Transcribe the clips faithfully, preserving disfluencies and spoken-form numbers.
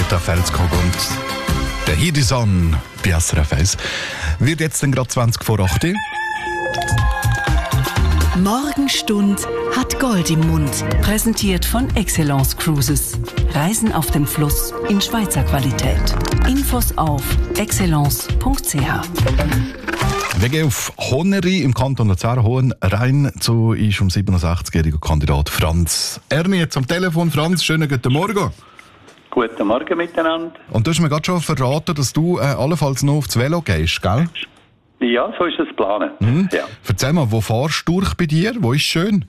Greta Felskog und der Hidison bei S R F eins. Wird jetzt dann gerade zwanzig vor acht. Morgenstund hat Gold im Mund. Präsentiert von Excellence Cruises. Reisen auf dem Fluss in Schweizer Qualität. Infos auf excellence punkt c h. Wir gehen auf Honeri im Kanton Luzern. Hohen rein zu ist um siebenundsechzigjähriger Kandidat Franz Erni jetzt am Telefon. Franz, schönen guten Morgen. Guten Morgen miteinander. Und du hast mir gerade schon verraten, dass du äh, allenfalls noch aufs Velo gehst, gell? Ja, so ist das geplant. Mhm. Ja. Erzähl mal, wo fahrst du durch bei dir? Wo ist schön?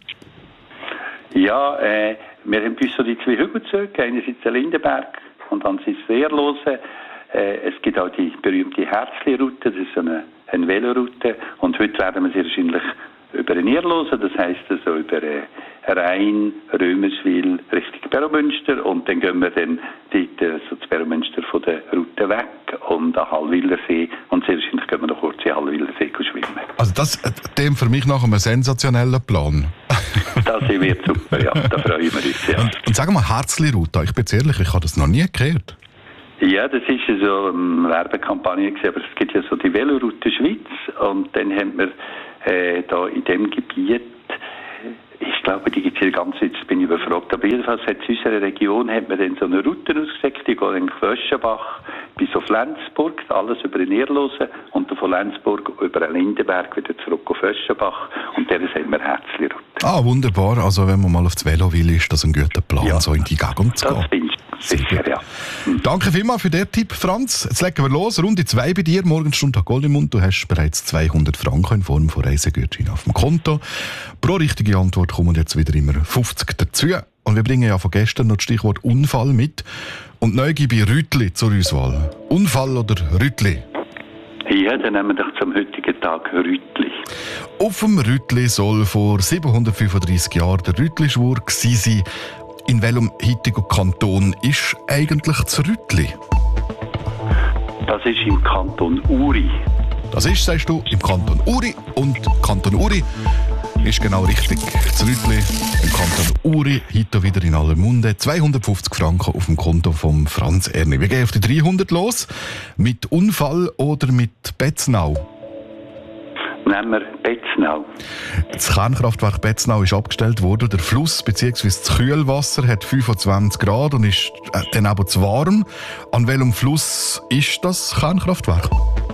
Ja, äh, wir haben bis so die zwei Hügelzüge, einerseits der Lindenberg und andererseits Wehrlose. Äh, es gibt auch die berühmte Herzli-Route, das ist so eine, eine Veloroute. Und heute werden wir sie wahrscheinlich über den Nierlosen, das heisst also über äh, Rhein, Römerswil, Richtung Beromünster. Und dann gehen wir dann dort, äh, so zu Beromünster von der Route weg und an Hallwilersee. Und sehr wahrscheinlich gehen wir noch kurz in Hallwilersee schwimmen. Also das dem für mich nach einem sensationellen Plan. Das wird super, ja. Da freuen wir uns, ja. Und, und sag mal, Herzli-Route, ich bin jetzt ehrlich, ich habe das noch nie gehört. Ja, das ist ja so eine Werbekampagne gewesen, aber es gibt ja so die Veloroute Schweiz und dann haben wir äh, da in dem Gebiet, ich glaube, die gibt es hier ganz, jetzt bin ich überfragt, aber jedenfalls hat es in unserer Region, hat man dann so eine Route ausgesteckt, die geht in Föschenbach bis auf Lenzburg, alles über den Nierlosen und dann von Lenzburg über den Lindenberg wieder zurück auf Föschenbach und der haben wir Herzli-Route. Ah, wunderbar, also wenn man mal aufs Velo will, ist das ein guter Plan, ja, so in die Gegend zu gehen. Das bin ich sicher, ja. Hm. Danke vielmals für den Tipp, Franz. Jetzt legen wir los, Runde zwei bei dir, Morgenstund hat Gold im Mund. Du hast bereits zweihundert Franken in Form von Reisegutschein auf dem Konto. Pro richtige Antwort kommen jetzt wieder immer fünfzig dazu. Und wir bringen ja von gestern noch das Stichwort Unfall mit. Und neu gebe ich Rütli zur Auswahl. Unfall oder Rütli? Ja, dann nehmen wir doch zum heutigen Tag Rütli. Auf dem Rütli soll vor siebenhundertfünfunddreissig Jahren der Rütli-Schwur gewesen sein. In welchem heutigen Kanton ist eigentlich das Rütli? Das ist im Kanton Uri. Das ist, sagst du, im Kanton Uri. Und Kanton Uri ist genau richtig. Das Rütli im Kanton Uri, heute wieder in aller Munde. zweihundertfünfzig Franken auf dem Konto von Franz Erni. Wir gehen auf die dreihundert los. Mit Unfall oder mit Betznau? Nehmen wir Betznau. Das Kernkraftwerk Betznau ist abgestellt worden. Der Fluss bzw. das Kühlwasser hat fünfundzwanzig Grad und ist äh, dann aber zu warm. An welchem Fluss ist das Kernkraftwerk?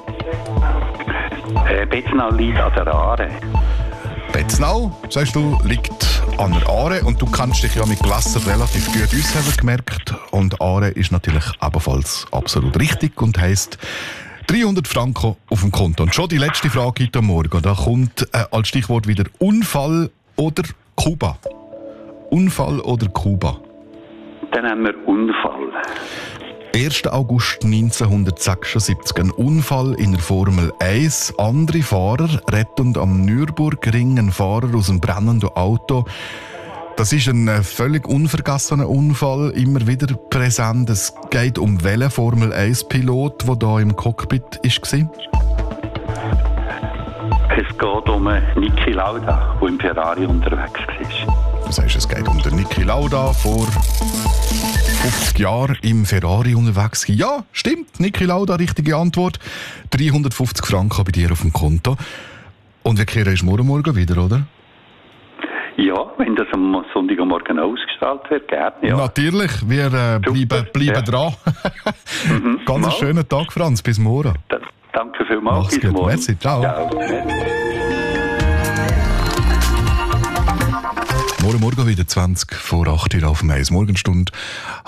Äh, Betznau liegt an der Aare. Betznau, sagst du, liegt an der Aare und du kennst dich ja mit Gewässern relativ gut aus, haben wir gemerkt. Und Aare ist natürlich ebenfalls absolut richtig und heisst dreihundert Franken auf dem Konto. Und schon die letzte Frage heute Morgen. Da kommt äh, als Stichwort wieder Unfall oder Kuba. Unfall oder Kuba? Dann haben wir Unfall. erster August neunzehnhundertsechsundsiebzig. Ein Unfall in der Formel eins. Andere Fahrer retten am Nürburgring einen Fahrer aus einem brennenden Auto. Das ist ein völlig unvergessener Unfall, immer wieder präsent. Es geht um welchen Formel eins Pilot, der hier im Cockpit war? Es geht um Niki Lauda, der im Ferrari unterwegs war. Du sagst, es geht um den Niki Lauda, vor fünfzig Jahren im Ferrari unterwegs war. Ja, stimmt, Niki Lauda, richtige Antwort. dreihundertfünfzig Franken bei dir auf dem Konto. Und wir kehren ist morgen Morgen wieder, oder? Ja, wenn das am Sonntagmorgen ausgestrahlt wird, gerne. Ja. Natürlich, wir äh, bleiben, bleiben ja. dran. mhm. Ganz einen schönen Tag, Franz. Bis morgen. Da, danke vielmals. Mach's gut. Merci. Ciao. Ciao. Morgen Morgen wieder zwanzig vor acht Uhr auf dem eins Morgenstund.